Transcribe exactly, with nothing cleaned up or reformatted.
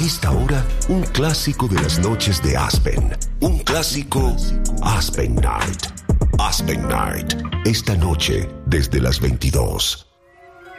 esta hora, un clásico de las noches de Aspen. Un clásico Aspen Night. Aspen Night. Esta noche desde las veintidós.